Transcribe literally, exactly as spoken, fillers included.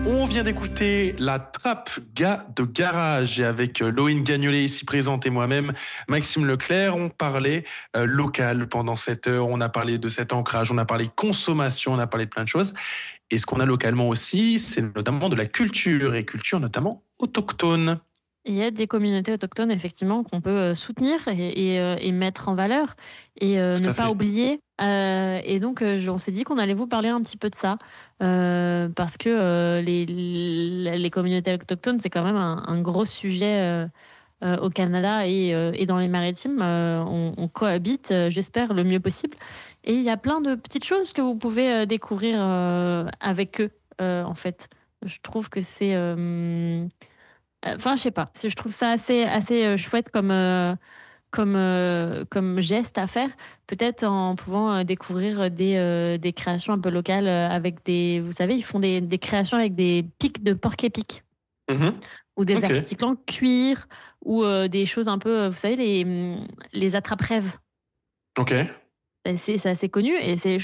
On vient d'écouter la trappe gars de garage et avec euh, Loïne Gagnolet ici présente et moi-même, Maxime Leclerc, on parlait euh, local pendant cette heure, on a parlé de cet ancrage, on a parlé consommation, on a parlé de plein de choses. Et ce qu'on a localement aussi, c'est notamment de la culture et culture notamment autochtone. Il y a des communautés autochtones, effectivement, qu'on peut euh, soutenir et, et, euh, et mettre en valeur et euh, Tout ne à pas fait. oublier. Euh, et donc, euh, je- on s'est dit qu'on allait vous parler un petit peu de ça euh, parce que euh, les, les les communautés autochtones, c'est quand même un, un gros sujet euh, euh, au Canada et, euh, et dans les maritimes. Euh, on, on cohabite, euh, j'espère, le mieux possible. Et il y a plein de petites choses que vous pouvez euh, découvrir euh, avec eux, euh, en fait. Je trouve que c'est... euh, Enfin, je sais pas. Si je trouve ça assez, assez euh, chouette comme, euh, comme, euh, comme geste à faire. Peut-être en pouvant euh, découvrir des, euh, des créations un peu locales euh, avec des. Vous savez, ils font des, des créations avec des pics de porc-épic Mhm. ou des Ok, articles en cuir ou euh, des choses un peu. euh, Vous savez, les, hum, les attrape-rêves. ok. C'est c'est assez connu et c'est